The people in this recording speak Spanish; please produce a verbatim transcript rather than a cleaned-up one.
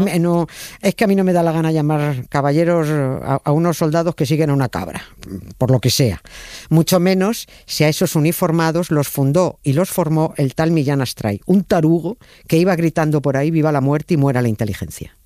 No, es que a mí no me da la gana llamar caballeros a, a unos soldados que siguen a una cabra, por lo que sea. Mucho menos si a esos uniformados los fundó y los formó el tal Millán Astray, un tarugo que iba gritando por ahí: viva la muerte y muera la inteligencia.